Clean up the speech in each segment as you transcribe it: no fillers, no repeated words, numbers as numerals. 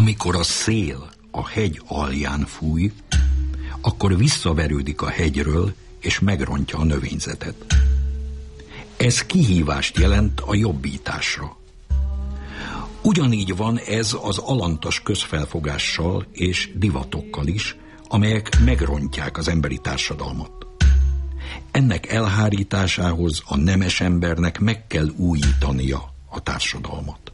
Amikor a szél a hegy alján fúj, akkor visszaverődik a hegyről, és megrontja a növényzetet. Ez kihívást jelent a jobbításra. Ugyanígy van ez az alantas közfelfogással és divatokkal is, amelyek megrontják az emberi társadalmat. Ennek elhárításához a nemes embernek meg kell újítania a társadalmat.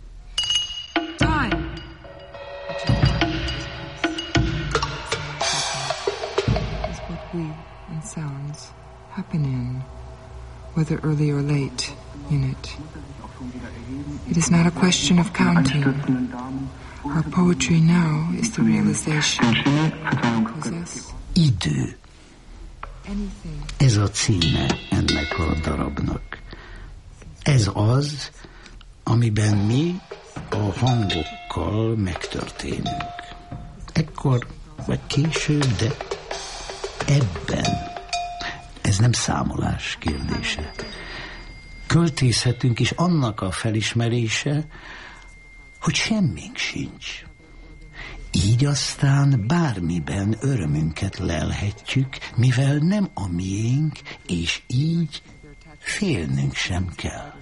Sounds happen in, whether early or late in it. It is not a question of counting. Our poetry now is the realization. Idő. Ez a címe ennek a darabnak. Ez az, amiben mi a hangokkal megtörténünk. Ekkor vagy később, de ebben. Ez nem számolás kérdése. Költészetünk is annak a felismerése, hogy semmink sincs. Így aztán bármiben örömünket lelhetjük, mivel nem a miénk, és így félnünk sem kell.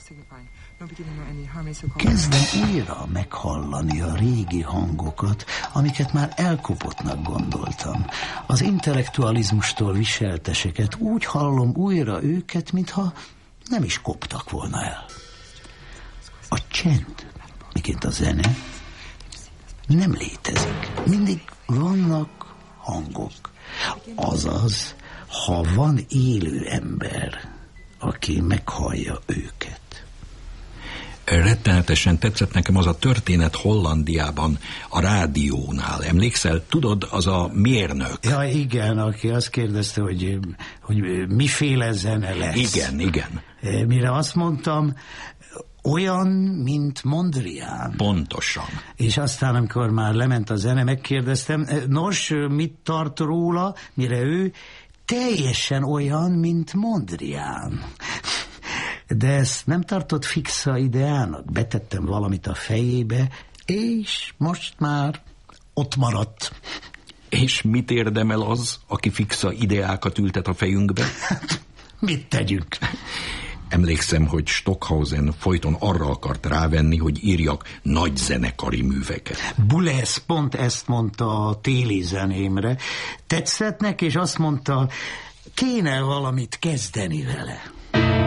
Kezdem újra meghallani a régi hangokat, amiket már elkopottnak gondoltam. Az intellektualizmustól viselteseket úgy hallom újra őket, mintha nem is koptak volna el. A csend, miként a zene, nem létezik. Mindig vannak hangok. Azaz, ha van élő ember, aki meghallja őket. Rettenetesen tetszett nekem az a történet Hollandiában, a rádiónál. Emlékszel? Tudod, az a mérnök. Ja, igen, aki azt kérdezte, hogy miféle zene lesz. Igen. Mire azt mondtam, olyan, mint Mondrian. Pontosan. És aztán, amikor már lement a zene, megkérdeztem, nos, mit tart róla, mire ő teljesen olyan, mint Mondrian. De ezt nem tartott fixa ideának. Betettem valamit a fejébe, és most már ott maradt. És mit érdemel az, aki fixa ideákat ültet a fejünkbe? Mit tegyünk? Emlékszem, hogy Stockhausen folyton arra akart rávenni, hogy írjak nagy zenekari műveket. Boulez pont ezt mondta a téli zenémre. Tetszett neki, és azt mondta, kéne valamit kezdeni vele.